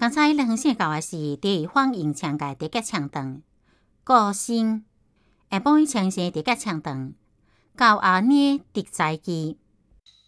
刚才两线教的是地方音腔嘅直接唱段，个性下晡唱声直接唱段，教阿捏直在记。